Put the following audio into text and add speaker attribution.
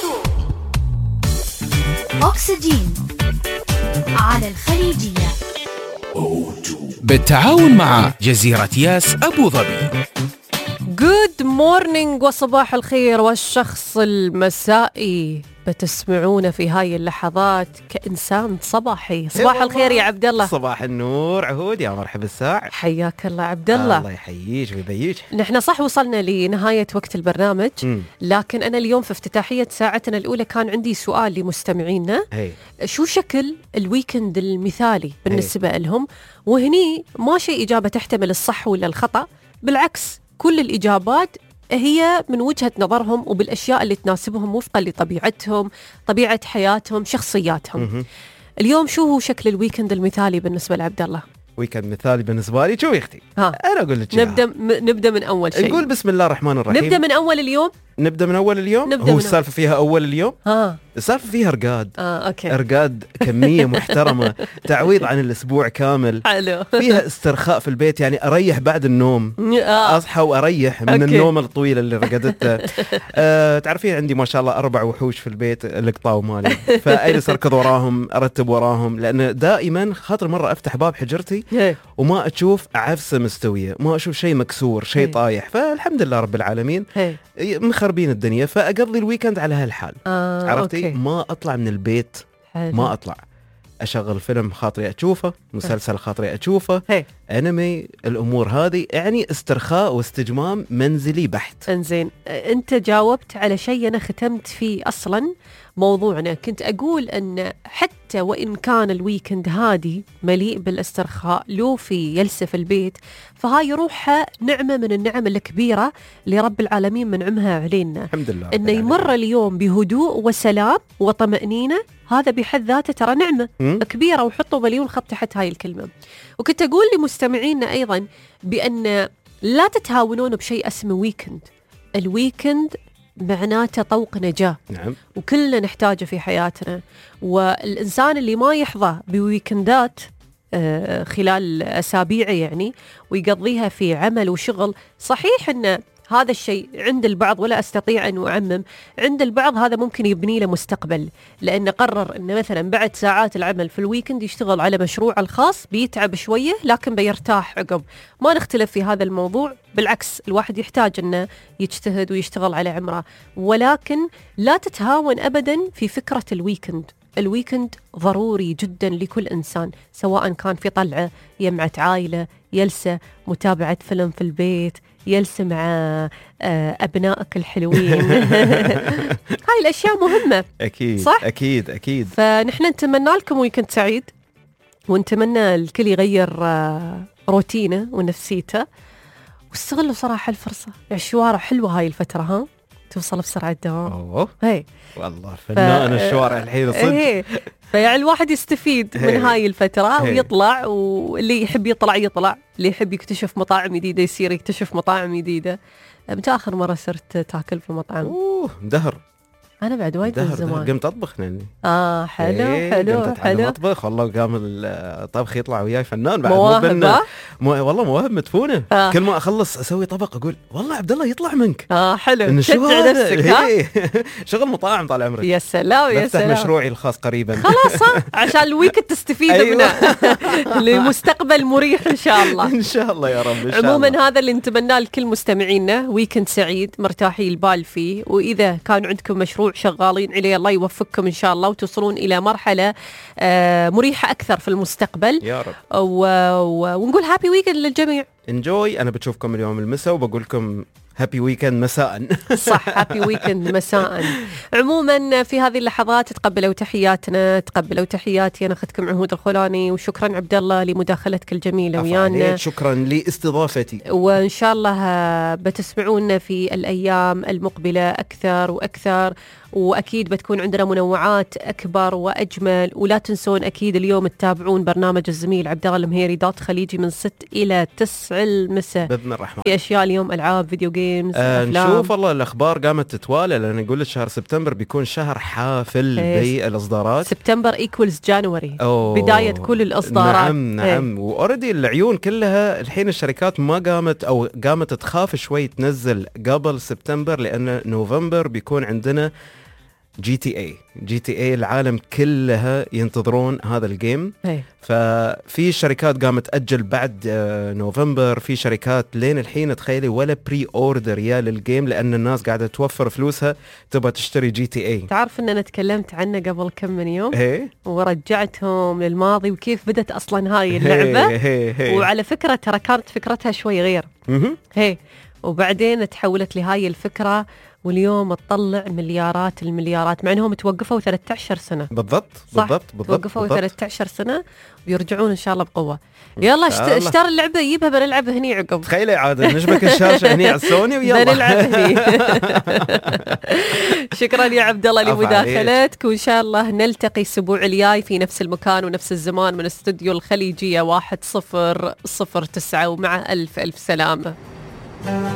Speaker 1: أكسجين على الخليجية
Speaker 2: بالتعاون مع جزيرة ياس أبو ظبي.
Speaker 3: Good morning وصباح الخير والشخص المسائي بتسمعونه في هاي اللحظات كإنسان صباحي. صباح الخير يا عبد الله.
Speaker 4: صباح النور عهود، يا مرحبا الساعة.
Speaker 3: حياك الله عبد الله.
Speaker 4: الله يحييك ويبيك.
Speaker 3: نحن صح وصلنا لنهاية وقت البرنامج، لكن أنا اليوم في افتتاحية ساعتنا الأولى كان عندي سؤال لمستمعينا. شو شكل الويكند المثالي بالنسبة لهم؟ وهني ما شيء إجابة تحتمل الصح ولا الخطأ، بالعكس كل الإجابات هي من وجهة نظرهم وبالأشياء اللي تناسبهم وفقا لطبيعتهم، طبيعة حياتهم، شخصياتهم. اليوم شو هو شكل الويكند المثالي بالنسبة لعبد الله؟
Speaker 4: ويكند مثالي بالنسبة لي شو يا أختي؟ أنا أقول لك
Speaker 3: نبدأ من أول شيء.
Speaker 4: نقول بسم الله الرحمن الرحيم.
Speaker 3: نبدأ من أول اليوم.
Speaker 4: هو السالفة فيها أول اليوم؟ السالفة فيها رقاد.
Speaker 3: أوكي.
Speaker 4: رقاد كمية محترمة، تعويض عن الأسبوع كامل.
Speaker 3: حلو.
Speaker 4: فيها استرخاء في البيت، يعني أريح بعد النوم. أصحى وأريح من النوم الطويل اللي رقدته. تعرفين عندي ما شاء الله 4 وحوش في البيت، القطاو مالي، فأجلس أركض وراهم، أرتب وراهم، لأن دائما خاطر مرة أفتح باب حجرتي وما أشوف عفسة مستوية، ما أشوف شيء مكسور، شيء طايح. فالحمد لله رب العالمين مخربين الدنيا، فأقضي الويكند على هالحال. عرفتي؟ ما أطلع من البيت. ما أطلع أشغل فيلم خاطري أشوفه، مسلسل خاطري أشوفه، أنمي، الأمور هذه، يعني استرخاء واستجمام منزلي بحت.
Speaker 3: انزين، أنت جاوبت على شيء أنا ختمت فيه أصلا موضوعنا. كنت أقول أن حتى وإن كان الويكند هادي مليء بالاسترخاء، لو في يلسف البيت، فهاي روحها نعمة من النعم الكبيرة اللي رب العالمين منعمها علينا.
Speaker 4: الحمد لله.
Speaker 3: إنه يمر اليوم بهدوء وسلام وطمأنينة، هذا بحد ذاته ترى نعمة كبيرة، وحطوا مليون خط تحت هاي الكلمة. وكنت أقول لمستمعينا أيضا بأن لا تتهاونون بشيء اسمه ويكند. الويكند معناته طوق نجاة.
Speaker 4: نعم.
Speaker 3: وكلنا نحتاجه في حياتنا، والإنسان اللي ما يحظى بويكندات خلال أسابيع يعني ويقضيها في عمل وشغل، صحيح أن هذا الشيء عند البعض، ولا أستطيع أن أعمم، عند البعض هذا ممكن يبني له مستقبل، لأنه قرر أنه مثلا بعد ساعات العمل في الويكند يشتغل على مشروع الخاص، بيتعب شوية لكن بيرتاح عقب. ما نختلف في هذا الموضوع، بالعكس الواحد يحتاج أنه يجتهد ويشتغل على عمره، ولكن لا تتهاون أبدا في فكرة الويكند. الويكند ضروري جدا لكل إنسان، سواء كان في طلعة، يمعة عائلة، يلسة متابعة فيلم في البيت، يلسة مع أبنائك الحلوين. هاي الأشياء مهمة.
Speaker 4: أكيد.
Speaker 3: صح؟
Speaker 4: أكيد.
Speaker 3: فنحن نتمنى لكم ويكند سعيد، ونتمنى الكل يغير روتينه ونفسيته، واستغلوا صراحة الفرصة. الشوارع حلوة هاي الفترة، ها توصل بسرعة الدوام. هاي
Speaker 4: والله فنان الشوارع الحين صدق.
Speaker 3: فيعني الواحد يستفيد من هاي الفترة ويطلع، واللي يحب يطلع، اللي يحب يكتشف مطاعم جديدة يصير يكتشف مطاعم جديدة. متى آخر مرة صرت تاكل في مطعم؟
Speaker 4: دهر.
Speaker 3: أنا بعد وايد من زمان
Speaker 4: قمت أطبخ يعني.
Speaker 3: حلو.
Speaker 4: أطبخ والله، وقام الطبخ يطلع وياي فنان بعد.
Speaker 3: مواهب.
Speaker 4: والله مواهب مدفونة. كل ما أخلص أسوي طبق أقول والله عبد الله يطلع منك.
Speaker 3: حلو. شجع نفسك.
Speaker 4: شغل مطاعم طال عمرك.
Speaker 3: يا سلام.
Speaker 4: بفتح مشروعي الخاص قريبا.
Speaker 3: خلاص عشان الويكند تستفيد منه. لمستقبل مريح إن شاء الله.
Speaker 4: إن شاء الله يا رب.
Speaker 3: عموما هذا اللي نتمناه لكل مستمعينا، ويكند سعيد مرتاحي البال فيه، وإذا كان عندكم مشروع شغالين عليه الله يوفقكم إن شاء الله، وتصلون إلى مرحلة مريحة أكثر في المستقبل
Speaker 4: يا رب.
Speaker 3: ونقول هابي ويكند للجميع.
Speaker 4: انجوي. أنا بتشوفكم اليوم المساء وبقول لكم هابي ويكند مساء.
Speaker 3: صح، هابي ويكند مساء. عموما في هذه اللحظات تقبلوا تحياتنا، تقبلوا تحياتي أنا أخذكم عهود الخولاني، وشكرا عبد الله لمداخلتك الجميلة ويانا.
Speaker 4: شكرا لاستضافتي،
Speaker 3: وإن شاء الله بتسمعونا في الأيام المقبلة أكثر وأكثر، وأكيد بتكون عندنا منوعات أكبر وأجمل. ولا تنسون أكيد اليوم تتابعون برنامج الزميل عبد الله المهيري خليجي من 6 إلى 9 المساء
Speaker 4: بإذن الرحمن.
Speaker 3: في أشياء اليوم، ألعاب، فيديو جيمز،
Speaker 4: نشوف والله الأخبار قامت تتوالى، لأن نقول لك شهر سبتمبر بيكون شهر حافل بالإصدارات.
Speaker 3: سبتمبر إيكولز جانوري، بداية كل الإصدارات.
Speaker 4: نعم. وأوردي العيون كلها الحين الشركات ما قامت تخاف شوي تنزل قبل سبتمبر، لأن نوفمبر بيكون عندنا GTA العالم كلها ينتظرون هذا الجيم. ففي شركات قامت تأجل بعد نوفمبر، في شركات لين الحين تخيلي ولا بري اوردر يا للجيم، لأن الناس قاعدة توفر فلوسها تبغى تشتري GTA.
Speaker 3: تعرف ان انا تكلمت عنه قبل كم من يوم ورجعتهم للماضي وكيف بدت اصلا هاي اللعبة. وعلى فكرة ترى كانت فكرتها شوي غير وبعدين تحولت لهاي الفكرة، واليوم تطلع مليارات المليارات، مع انهم توقفوا 13 سنة.
Speaker 4: بالضبط
Speaker 3: توقفوا 13 سنة ويرجعون ان شاء الله بقوة. يلا اشتري اللعبة يجيبها بنلعب هني عقب.
Speaker 4: تخيلي عاد نشبك الشاشة هني على السوني ويلا
Speaker 3: بنلعب هني. شكرا يا عبد الله لمداخلتك، وان شاء الله نلتقي الاسبوع الجاي في نفس المكان ونفس الزمان من استوديو الخليجية 1009، ومع ألف سلامة.